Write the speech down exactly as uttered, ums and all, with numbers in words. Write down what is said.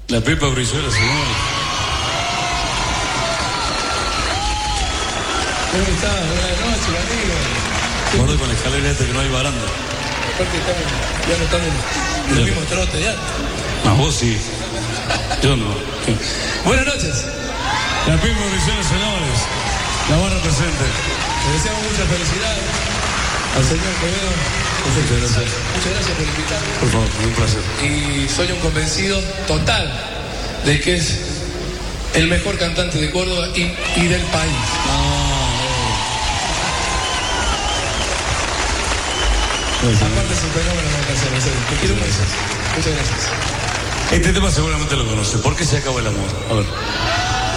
La Pepa Brizuela, señor. ¿Cómo está? Buenas noches, amigo. Guarda con la escalera esta que no hay baranda. Aparte estamos, ya no estamos en el mismo trote ya. Más vos sí. Yo no. Buenas noches. La Pepa Brizuela, señores. La barra presente. Le deseamos muchas felicidades al señor Quevedo. Muchas gracias. Muchas gracias por invitarme. Por favor, un placer. Y soy un convencido total de que es el mejor cantante de Córdoba y, y del país. Aparte es un fenómeno como canción, en serio. Te quiero mucho. Muchas gracias. Este tema seguramente lo conoce. ¿Por qué se acabó el amor? A ver.